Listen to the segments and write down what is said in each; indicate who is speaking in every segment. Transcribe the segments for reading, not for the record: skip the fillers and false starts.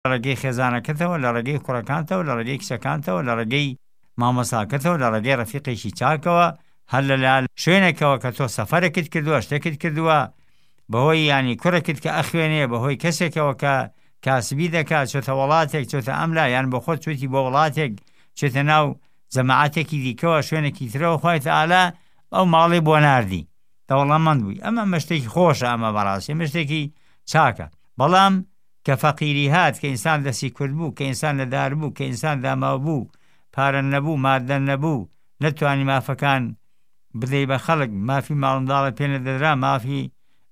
Speaker 1: ڕێگەی خێزانەکەتەوە، لە ڕێگەی کوڕەکانتەوە، لە ڕێگەی کچەکانتەوە، لە ڕێگەی مامۆساکەتەوە، لە ڕێگەی ڕەفیقێکی چاکەوە، هەر لە شوێنێکەوە کە تۆ سەفەرێکت کردووە، شتێکت کردووە بەهۆی ینی کوڕێکت کە ئەخوێنێ، بەهۆی کەسێکەوە کە کاسبی دەکات، چۆتە وڵاتێک، چۆتە ئەملا، یان بۆ خۆت چوتی بۆ وڵاتێک، چێتە ناو جەماعەتێکی دیکەوە، شوێنێکی ترەوە، خوای تەعالا ئەو ماڵی بۆ ناردی، دەوڵەمەند بووی. ئەمە مەشتێکی خۆشە، ئەمە بەڕاستی مەشتێکی چاکە. بەڵام کە فەقیری هات، کە ئینسان دەستی کورد بوو، کە ئینسان لەدار بوو، کە ئینسان داماو بوو، پارە نەبوو، مادە نەبوو، نەتوانی مافەکان بدەی بە خەڵک، مافی ماڵنداڵە پێ نەدەدرا، مافی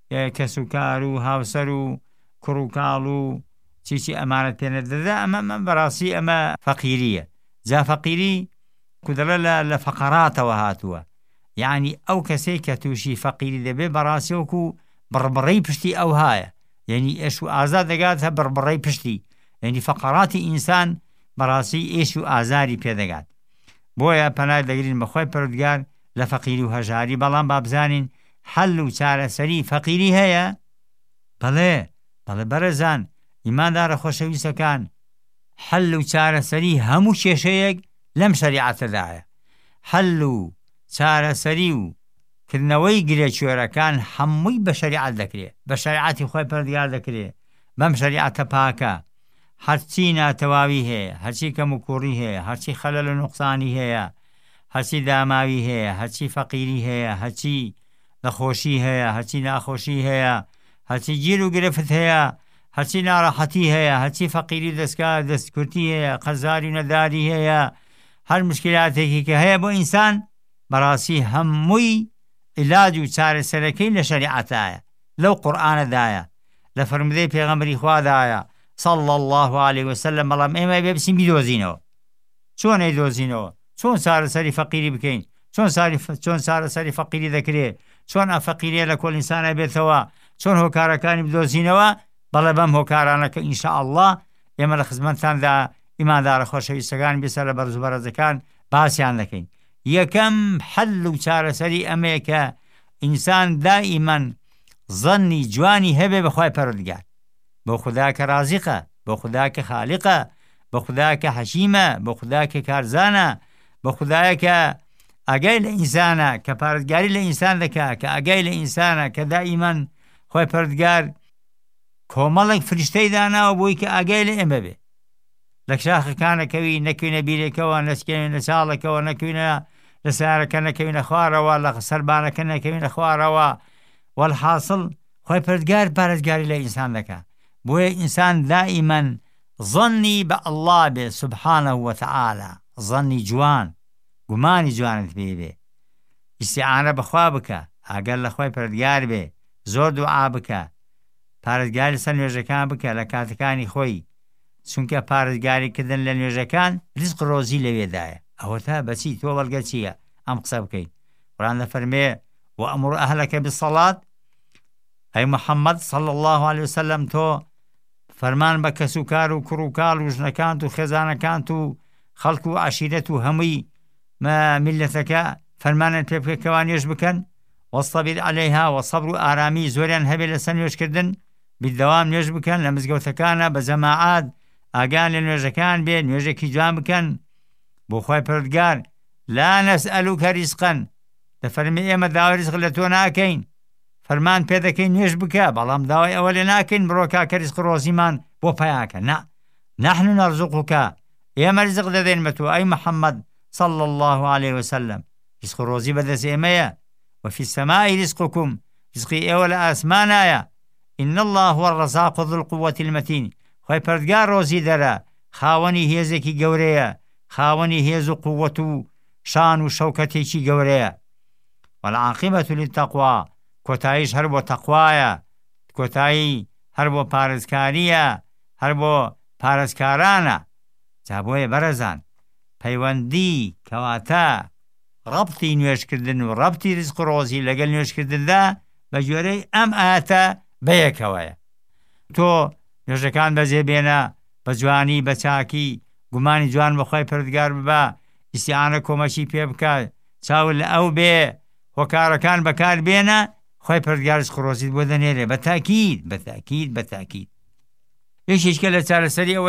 Speaker 1: کەسوکار و هاوسەر و کوڕ و کاڵ و چیچی ئەمانەت پێ نەدەدرا. ئەمە بەڕاستی ئەمە فەقیریە. جا فەقیری کودەڵە لە فەقەراتەوە هاتووە، یعنی ئەو کەسەی کە تووشی فەقیری دەبێ بەڕاستی وەکو بڕبڕەی پشتی ئەو هایە، یعنی ئێش و ئازار دەگاتە بڕبڕەی پشتی، یعنی فەقەراتی ئینسان بەڕاستی ئێش و ئازاری پێدەگات. بۆیە پەنای دەگرین بەخوای پەروەردگار لە فەقیری و هەژاری. بەڵام بابزانین حەل و چارەسەری فەقیری هەیە؟ بەڵێ بەرەزان ئیماندارە خۆشەویستەکان، حەل و چارەسەری هەموو کێشەیەک لەم شەریعەتەدایە. حەل و چارەسەری و کردنەوەی گرێچوێرەکان هەمووی بە شەریعەت دەکرێت، بە شەریعەتی خۆی پەروەردگار دەکرێت، بەم شەریعەتە پاکە. هەرچی ناتەواوی هەیە، هەرچی کەم و کوڕی هەیە، هەرچی خەلەل و نوقسانی هەیە، هەرچی داماوی هەیە، هەرچی فەقیری هەیە، هەرچی نەخۆشی هەیە، هەرچی ناخۆشی هەیە، هەرچی گیر و گرفت هەیە، هەرچی ناڕەحەتی هەیە، هەرچی فەقیری دەستکار دەستکورتی هەیە، قەرزاری و نەداری هەیە، هەر مشکلاتێکی کە هەیە بۆ ئینسان بەڕاستی هەمووی عیلاج و چارەسەرەکەی لە شەریعەتایە، لەو قورئانەدایە، لە فەرمودەی پێغەمبەری خوادایە صلی الله علیه وسلم. بەڵام ئێمە بێ بچین بیدۆزینەوە. چۆن ئەیدۆزینەوە؟ چۆن چارەسەری فەقیری بکەین؟ چۆن چارەسەری فەقیری دەکرێت؟ چۆن ئەم فەقیریە لە کۆڵ ئینسانە بێتەوە؟ چۆن هۆکارەکانی بدۆزینەوە؟ بەڵێ بەم هۆکارانەکە ئینشاءالله ئێمە لە خزمەتتاندا ئیماندارە خۆشەویستەکان بێسەر لە بەرز و بەرەزەکان باسییان دەکەین. یەکەم حەل و چارەسەری ئەمەیە کە ئینسان دائیمەن ظەنی جوانی هەبێ بەخوای پەروەردگار، بۆ خوددا کە رازقە، بۆ خوددا کە خالقە، بۆ خوددا کە حەکیمە، بۆ خوددا کە کارزانە، بۆ خوددایە کە ئاگای لە ئینسانە، کە پارێزگاری لە ئینسان دەکات، کە ئاگای لە ئینسانە، کە دائیمەن خۆی پەروەردگار کۆمەڵێک فریشتەی داناوە بۆی کە ئاگای لە ئێمە بێ. لە شاخەکانەکەوی نەکەوینە بیرێکەوە، نەچکەوینە چاڵێکەوە، نەکەوینە لە سیارەکە نەکەوینە خوارەوە، لە سەربانەکە نەکەوینە خوارەوە. والحاصل خۆی پەروەردگار پارێزگاری لە ئینسان دەکات. بۆیە ئینسان دائیمەن ظەنی بە ئەڵڵا بێ سوبحانه وتعالى، ظەنی جوان، گومانی جوانت پێ بێ، ئیستیعانە بەخوا بکە، ئاگەر لە خۆی پەروەردگار بێ، زۆر دوعا بکە، پارێزگاری لەسەر نوێژەکان بکە لە کاتەکانی خۆی، چونکە پارێزگاریکردن لە نوێژەکان ریزق ڕۆزی لەوێدایە. ئەوە تا بەچی تۆ بەڵگە چییە ئەم قسە بکەین؟ قورئان دەفەرمێ وأمر أهلك بالصلاة، ئەی محەممەد صلی الله عليه وسلم، تۆ فەرمان بە کەسوکار و کوڕ و کاڵ و ژنەکانت و خێزانەکانت و خەڵک و عەشیرەت و هەمووی میلەتەکە فەرمانت پێ بکە کەوا نوێژ بکەن. وەستەبیر عەلەیها، و سەبر و ئارامی زۆریان هەبێ لەسەر نوێژکردن، بیدەوام نوێژ بکەن لە مزگەوتەکانە بە جەماعات، ئاگان لە نوێژەکان بێ، نوێژێکی جوان بکەن بۆ خۆی پەروەردگار. لا نەسئەلوکە ریزقەن، دەفەرمێ ئێمە داوای ریزق لە تۆ ناکەین، فەرمان پێ دەکەین نوێژ بکە، بەڵام داوای ئەوە لێ ناکەین بڕۆکە کە ریزق ڕۆزیمان بۆ پەیاکە. نا، نحن نەرزوقوکە، ئێمە ریزق دەدەین بە تۆ ئەی محەممەد صلی الله عليه وسلم. ریزق ڕۆزی بەدەست ئێمەیە. وفي السماء رزقكم، ریزقی ئێوە لە ئاسمانایە. إن الله هو الرزاق ذو القوة المتين، خۆی پەروەردگار ڕۆزی دەرە، خاوەنی هێزێکی گەورەیە، خاوەنی هێز و قووەت و شان و شەوکەتێکی گەورەیە. والعاقبة للتقوى، کۆتاییش هەر بۆ تەقوایە، کۆتایی هەر بۆ پارێزکاریە، هەر بۆ پارێزکارانە. جا بۆیە بەرەزان پەیوەندی کەواتە ڕەبتی نوێژکردن و ڕەبتی ریزق و ڕۆزی لەگەڵ نوێژکردندا بە گوێرەی ئەم ئاەتە بەیەکەوەیە. تۆ نوێژەکان بەجێبێنە بە جوانی، بە چاکی، گومانی جوان بەخوای پەروەردگار ببە، ئیستیعانە کۆمەکی پێ بکە، چاول لە ئەو بێ، هۆکارەکان بەکار بێنە، خۆی پەروەردگار ریزق و ڕۆزیت بۆ دەنێرێ. بە تاکید بە تاکید بە تاکید. یەکێکە لە چارەسەری ئەوە